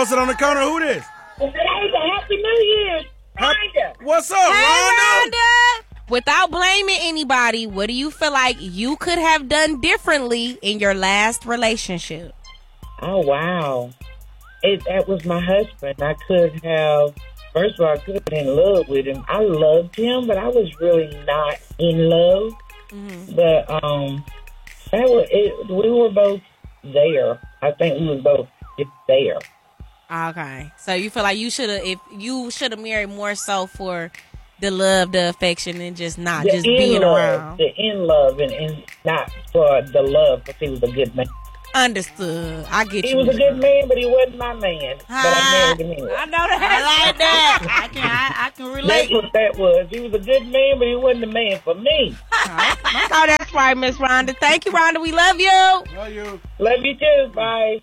posted on the corner. Who this? Happy New Year, Rhonda. What's up, Hey, Rhonda? Without blaming anybody, what do you feel like you could have done differently in your last relationship? Oh, wow. That was my husband. I could have, first of all, I could have been in love with him. I loved him, but I was really not in love. Mm-hmm. But we were both there. I think we were both just there. Okay. So you feel like you should have married more so for the love, the affection, and just not just being around. The in love and not for the love, because he was a good man. Understood. I get you. He was a good man, but he wasn't my man. But I married him anyway. I know that. I like that. I can relate. That's what that was. He was a good man, but he wasn't a man for me. Oh, that's right, Miss Rhonda. Thank you, Rhonda. We love you. Love you. Love you too. Bye.